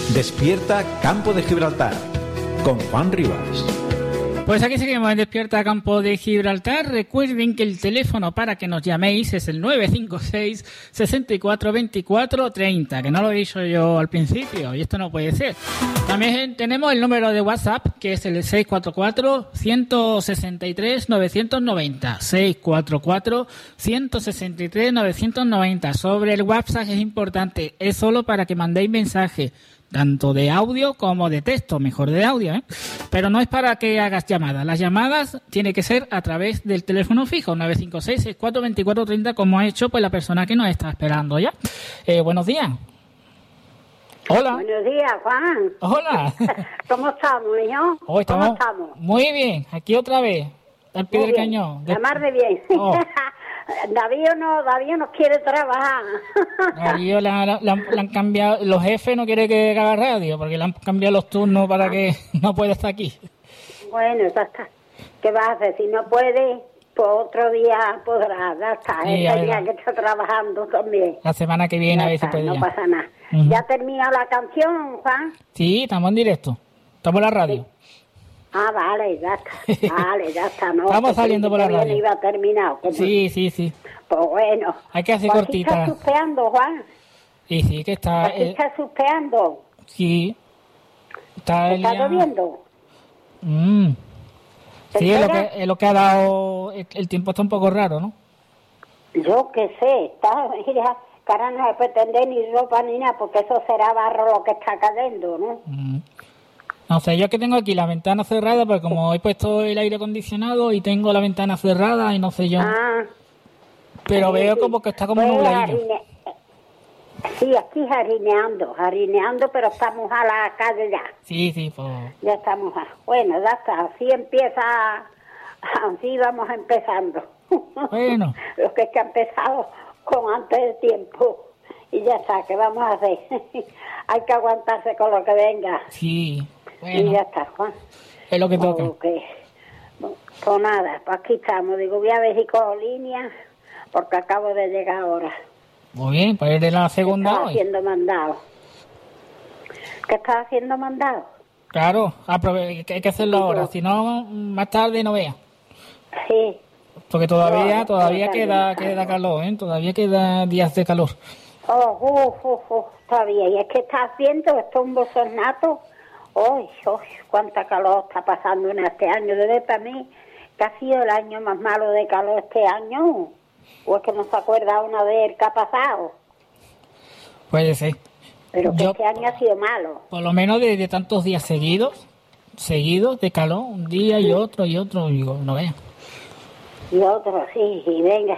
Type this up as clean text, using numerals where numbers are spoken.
Despierta Campo de Gibraltar con Juan Rivas. Pues aquí seguimos en Despierta Campo de Gibraltar. Recuerden que el teléfono para que nos llaméis es el 956 64 24 30, que no lo he dicho yo al principio y esto no puede ser. También tenemos el número de WhatsApp, que es el 644 163 990. 644 163 990. Sobre el WhatsApp es importante, es solo para que mandéis mensajes, tanto de audio como de texto, mejor de audio, ¿eh? Pero no es para que hagas llamadas. Las llamadas tiene que ser a través del teléfono fijo, 956 64 24 30, como ha hecho pues la persona que nos está esperando ya. Buenos días. Hola. Buenos días, Juan. Hola. ¿Cómo estamos, hijo? ¿Cómo estamos? Muy bien, aquí otra vez, al pie del cañón. La mar de bien. Oh. David no quiere trabajar. David le han cambiado, los jefes no quieren que haga radio, porque le han cambiado los turnos para que no pueda estar aquí. Bueno, ya está. ¿Qué vas a hacer? Si no puede, pues otro día podrá, ya está. Sí, Este día que está trabajando también. La semana que viene Ya a ver está, si puede no ya. pasa nada. Uh-huh. ¿Ya termina la canción, Juan? Sí, estamos en directo. Estamos en la radio. Sí. Ah, vale, ya está. Vale, ya está. No, estamos saliendo por la radio. Iba terminado. Sí. Pues bueno. Hay que hacer pues cortita. ¿Estás suspeando, Juan? Y sí, que está... ¿Estás suspeando? Sí. Está ¿Está lloviendo? Sí, es lo que ha dado... El tiempo está un poco raro, ¿no? Yo qué sé. Mira, cara no se puede tender ni ropa ni nada, porque eso será barro lo que está cayendo, ¿no? No sé, yo es que tengo aquí la ventana cerrada, porque como he puesto el aire acondicionado y tengo la ventana cerrada y no sé yo... Pero sí, veo como que está como nubladillo. Sí, aquí jarineando, pero estamos a la calle ya. Sí, pues... Ya estamos Bueno, ya está, así vamos empezando. Bueno. Lo que es que ha empezado con antes del tiempo. Y ya está, ¿qué vamos a hacer? Hay que aguantarse con lo que venga. Sí, bueno. Y ya está, Juan. Es lo que toca. Okay. Pues nada, pues aquí estamos. Digo, voy a ver si cojo línea, porque acabo de llegar ahora. Muy bien, pues eres la segunda hoy. ¿Qué estás haciendo mandado? Claro, que hay que hacerlo ahora, si no, más tarde no veas. Sí. Porque todavía queda calor, ¿eh? Todavía queda días de calor. Está bien. Y es que está haciendo esto un bochornato. Cuánta calor está pasando en este año. Debe para mí que ha sido el año más malo de calor este año. ¿O es que no se acuerda una vez qué ha pasado? Puede ser. Pero que este año ha sido malo. Por lo menos de tantos días seguidos de calor, un día y otro, digo, no veas. Y otro, sí, y venga.